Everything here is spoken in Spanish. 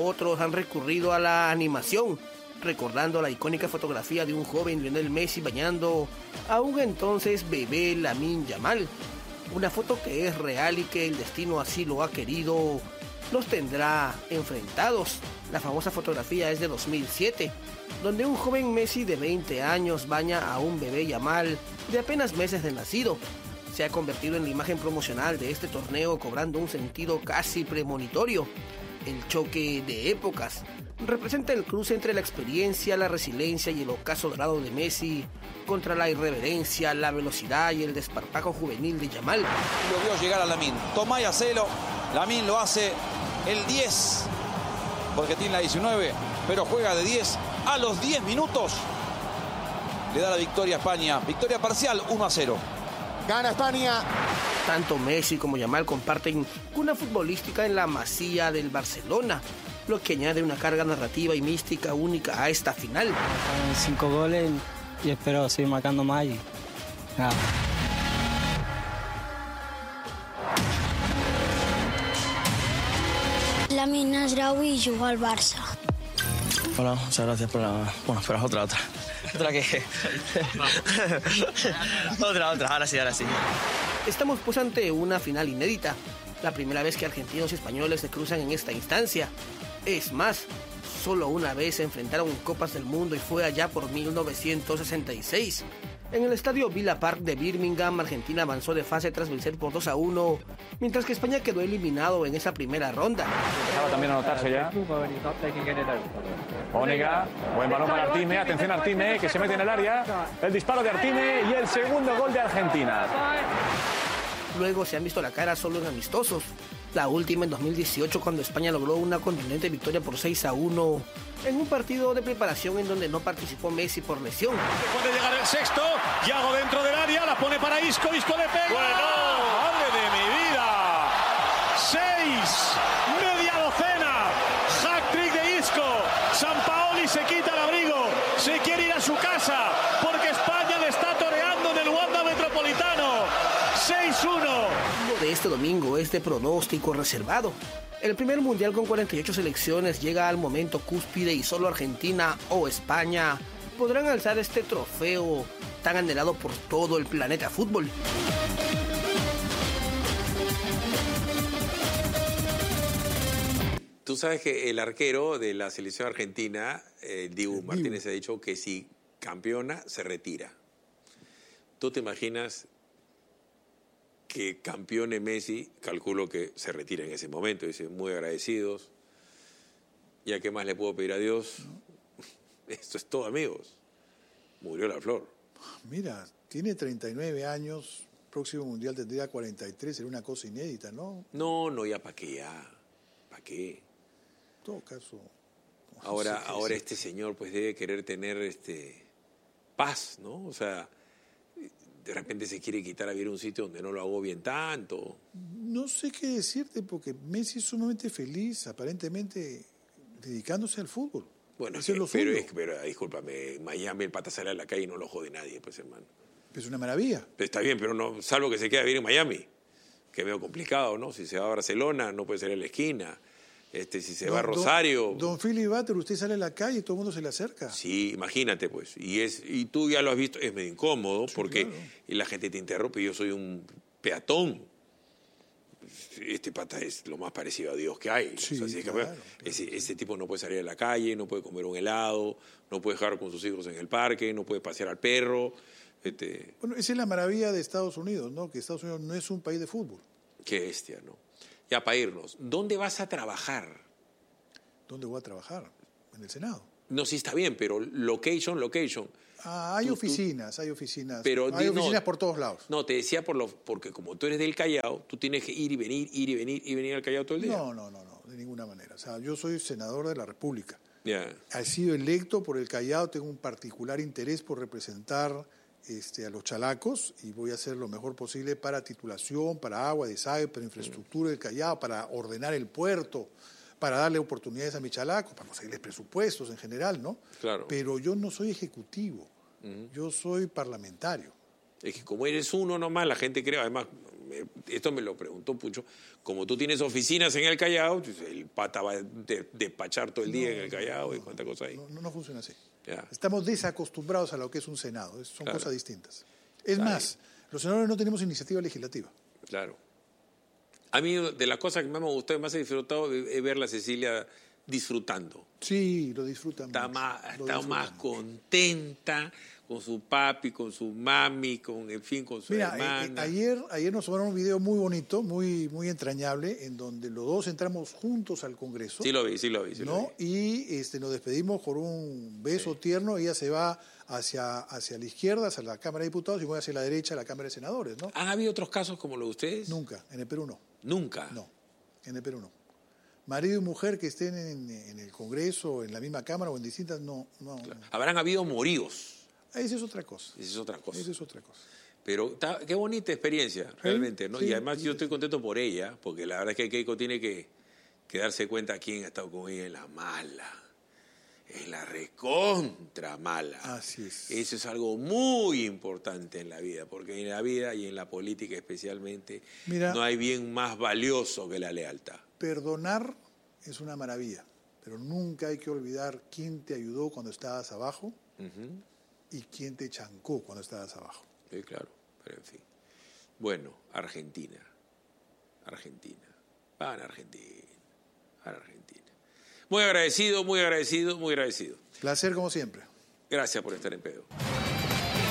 otros han recurrido a la animación, recordando la icónica fotografía de un joven Lionel Messi bañando a un entonces bebé Lamine Yamal. Una foto que es real y que el destino así lo ha querido, los tendrá enfrentados. La famosa fotografía es de 2007, donde un joven Messi de 20 años baña a un bebé Yamal de apenas meses de nacido. Se ha convertido en la imagen promocional de este torneo, cobrando un sentido casi premonitorio. El choque de épocas representa el cruce entre la experiencia, la resiliencia y el ocaso dorado de Messi contra la irreverencia, la velocidad y el desparpajo juvenil de Yamal. Lo vio llegar a Lamine. Tomá y hacelo. Lamine lo hace el 10, porque tiene la 19, pero juega de 10 a los 10 minutos. Le da la victoria a España. Victoria parcial, 1-0. Gana España. Tanto Messi como Yamal comparten una futbolística en la masía del Barcelona, lo que añade una carga narrativa y mística única a esta final. 5 goles y espero seguir marcando más y nada. Lamine Nasraoui y jugó al Barça. Hola, muchas gracias por la... Bueno, pero otra. Otra que... otra, ahora sí. Estamos pues ante una final inédita, la primera vez que argentinos y españoles se cruzan en esta instancia. Es más, solo una vez se enfrentaron en Copas del Mundo y fue allá por 1966. En el estadio Villa Park de Birmingham, Argentina avanzó de fase tras vencer por 2-1, mientras que España quedó eliminado en esa primera ronda. Empezaba también a notarse ya. Ónega, buen balón para Artime, atención a Artime, que se mete en el área. El disparo de Artime y el segundo gol de Argentina. Luego se han visto la cara solo en amistosos. La última en 2018, cuando España logró una contundente victoria por 6-1 en un partido de preparación en donde no participó Messi por lesión. Puede llegar el sexto, Yago dentro del área, la pone para Isco, Isco le pega. ¡Bueno! ¡Madre de mi vida! 6, media docena, hat-trick de Isco. Sampaoli se quita el abrigo, se quiere ir a su casa porque España le está toreando en el Wanda Metropolitano. 6-1. Lo de este domingo es de pronóstico reservado. El primer mundial con 48 selecciones llega al momento cúspide y solo Argentina o España podrán alzar este trofeo tan anhelado por todo el planeta fútbol. Tú sabes que el arquero de la selección argentina, Dibu Martínez, ha dicho que si campeona, se retira. ¿Tú te imaginas que campeone Messi? Calculo que se retira en ese momento. Dice, muy agradecidos. ¿Ya qué más le puedo pedir a Dios? Esto es todo, amigos. Murió la flor. Mira, tiene 39 años, próximo mundial tendría 43, sería una cosa inédita, ¿no? No, ya para qué, ya. ¿Para qué? En todo caso... Ahora este señor pues debe querer tener paz, ¿no? O sea, de repente se quiere quitar a vivir un sitio donde no lo agobien tanto. No sé qué decirte, porque Messi es sumamente feliz, aparentemente dedicándose al fútbol. Bueno, eso es lo pero suyo. Discúlpame, en Miami el pata sale a la calle y no lo jode nadie, pues, hermano. Es una maravilla. Está bien, pero no, salvo que se quede a vivir en Miami, que es medio complicado, ¿no? Si se va a Barcelona, no puede salir a la esquina. Si se va a Rosario... Don Philly Butter, usted sale a la calle y todo el mundo se le acerca. Sí, imagínate, pues. Y tú ya lo has visto, es medio incómodo, sí, porque claro, y la gente te interrumpe, yo soy un peatón. Este pata es lo más parecido a Dios que hay. Sí, o sea, claro, ese tipo no puede salir a la calle, no puede comer un helado, no puede jugar con sus hijos en el parque, no puede pasear al perro. Bueno, esa es la maravilla de Estados Unidos, ¿no? Que Estados Unidos no es un país de fútbol. Qué bestia, ¿no? Ya para irnos, ¿dónde vas a trabajar? ¿Dónde voy a trabajar? En el Senado. No, sí está bien, pero location. Hay oficinas. Pero hay oficinas por todos lados. No, te decía porque como tú eres del Callao, tú tienes que ir y venir al Callao todo el día. No, de ninguna manera. O sea, yo soy senador de la República. Yeah. He sido electo por el Callao, tengo un particular interés por representar a los chalacos y voy a hacer lo mejor posible para titulación, para agua, desagüe, para infraestructura del Callao, para ordenar el puerto, para darle oportunidades a mis chalacos, para conseguirles presupuestos en general, ¿no? Claro. Pero yo no soy ejecutivo, yo soy parlamentario. Es que como eres uno nomás, la gente cree, además, Esto me lo preguntó Pucho. Como tú tienes oficinas en el Callao, pues el pata va a despachar todo el día en el Callao y cuánta cosa hay. No funciona así. Ya. Estamos desacostumbrados a lo que es un Senado. Son Claro. cosas distintas. Es más, los senadores no tenemos iniciativa legislativa. Claro. A mí, de las cosas que más me gustó y más he disfrutado es ver a Cecilia disfrutando. Sí, lo disfrutan Está mucho, más, lo está disfrutan más mucho. contenta con su papi, con su mami, con su Mira, hermana. ayer nos tomaron un video muy bonito, muy entrañable, en donde los dos entramos juntos al Congreso. Sí lo vi. ¿No? Y nos despedimos con un beso tierno. Ella se va hacia la izquierda, hacia la Cámara de Diputados, y voy hacia la derecha, a la Cámara de Senadores, ¿no? ¿Han habido otros casos como los de ustedes? Nunca, en el Perú no. Nunca. No, en el Perú no. Marido y mujer que estén en el Congreso, en la misma Cámara o en distintas, no. Claro. Habrán habido moríos. Esa es otra cosa. Esa es otra cosa. Esa es otra cosa. Pero qué bonita experiencia, realmente, ¿no? Sí, Y además sí, yo sí, estoy contento por ella, porque la verdad es que Keiko tiene que darse cuenta quién ha estado con ella en la mala, en la recontra mala. Así es. Eso es algo muy importante en la vida, porque en la vida y en la política especialmente Mira, no hay bien más valioso que la lealtad. Perdonar es una maravilla, pero nunca hay que olvidar quién te ayudó cuando estabas abajo y quién te chancó cuando estabas abajo. Sí, claro, pero en fin. Bueno, Argentina. Van a Argentina. Muy agradecido. Placer como siempre. Gracias por estar en Pedo.